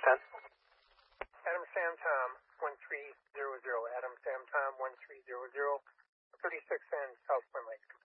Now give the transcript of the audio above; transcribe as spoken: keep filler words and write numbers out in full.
ten. Adam Sam Tom, one three zero zero. Adam Sam Tom, one three zero zero. thirty-six and South Twin Lakes.